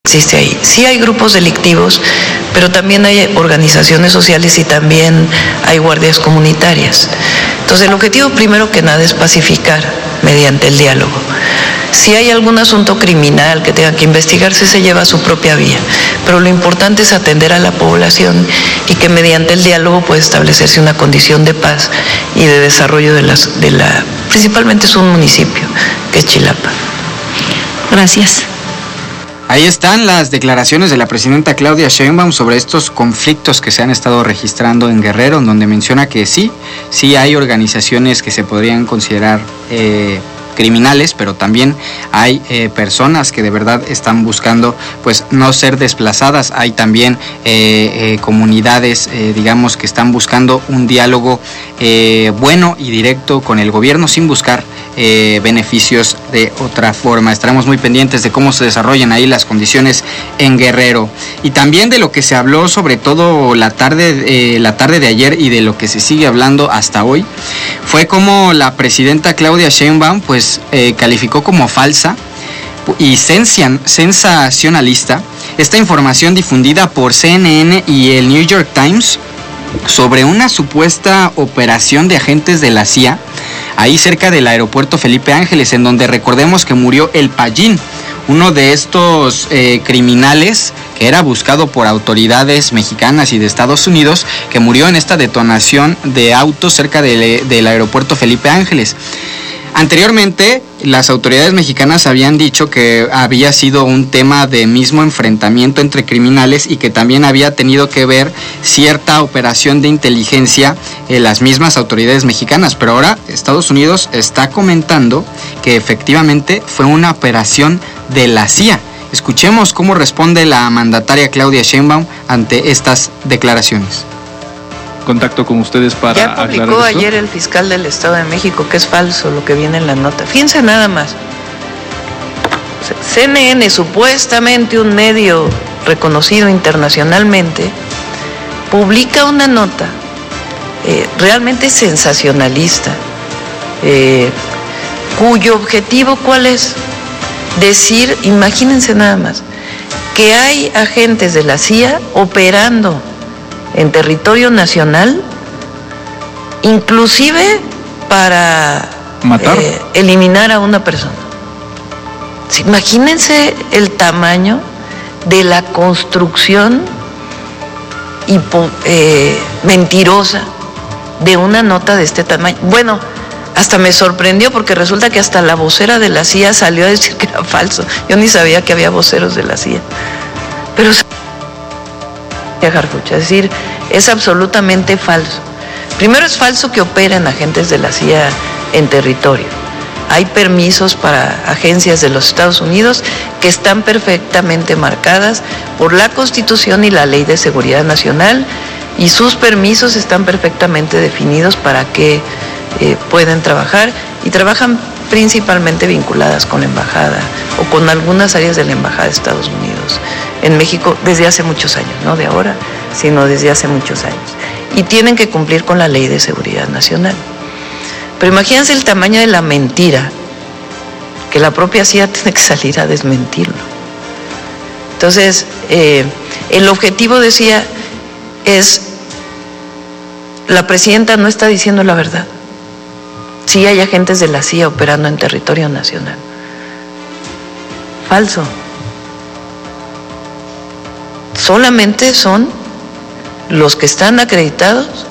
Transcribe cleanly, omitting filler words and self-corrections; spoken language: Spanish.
existe ahí. Sí hay grupos delictivos, pero también hay organizaciones sociales y también hay guardias comunitarias. Entonces, el objetivo primero que nada es pacificar mediante el diálogo. Si hay algún asunto criminal que tenga que investigarse, se lleva a su propia vía, pero lo importante es atender a la población y que mediante el diálogo puede establecerse una condición de paz y de desarrollo principalmente es un municipio, que es Chilapa. Gracias. Ahí están las declaraciones de la presidenta Claudia Sheinbaum sobre estos conflictos que se han estado registrando en Guerrero, en donde menciona que sí hay organizaciones que se podrían considerar criminales, pero también hay personas que de verdad están buscando pues no ser desplazadas. Hay también comunidades digamos que están buscando un diálogo bueno y directo con el gobierno sin buscar beneficios de otra forma. Estaremos muy pendientes de cómo se desarrollan ahí las condiciones en Guerrero y también de lo que se habló sobre todo la tarde de ayer y de lo que se sigue hablando hasta hoy. Fue como la presidenta Claudia Sheinbaum pues calificó como falsa y sensacionalista esta información difundida por CNN y el New York Times sobre una supuesta operación de agentes de la CIA ahí cerca del aeropuerto Felipe Ángeles, en donde recordemos que murió el Payín, uno de estos criminales que era buscado por autoridades mexicanas y de Estados Unidos, que murió en esta detonación de autos cerca del aeropuerto Felipe Ángeles. Anteriormente, las autoridades mexicanas habían dicho que había sido un tema de mismo enfrentamiento entre criminales y que también había tenido que ver cierta operación de inteligencia en las mismas autoridades mexicanas, pero ahora Estados Unidos está comentando que efectivamente fue una operación de la CIA. Escuchemos cómo responde la mandataria Claudia Sheinbaum ante estas declaraciones. Contacto con ustedes para ya publicó aclarar esto. Ayer el fiscal del Estado de México que es falso lo que viene en la nota. Fíjense nada más. CNN, supuestamente un medio reconocido internacionalmente, publica una nota realmente sensacionalista, cuyo objetivo ¿cuál es? Decir, imagínense nada más, que hay agentes de la CIA operando en territorio nacional, inclusive para matar, eliminar a una persona. Imagínense el tamaño de la construcción mentirosa de una nota de este tamaño. Bueno, hasta me sorprendió porque resulta que hasta la vocera de la CIA salió a decir que era falso. Yo ni sabía que había voceros de la CIA. Pero es decir, es absolutamente falso. Primero, es falso que operen agentes de la CIA en territorio. Hay permisos para agencias de los Estados Unidos que están perfectamente marcadas por la Constitución y la Ley de Seguridad Nacional, y sus permisos están perfectamente definidos para que pueden trabajar, y trabajan principalmente vinculadas con la embajada o con algunas áreas de la embajada de Estados Unidos en México desde hace muchos años, no de ahora, sino desde hace muchos años, y tienen que cumplir con la Ley de Seguridad Nacional. Pero imagínense el tamaño de la mentira, que la propia CIA tiene que salir a desmentirlo. Entonces, el objetivo, decía, es, la presidenta no está diciendo la verdad. Sí hay agentes de la CIA operando en territorio nacional. Falso. Solamente son los que están acreditados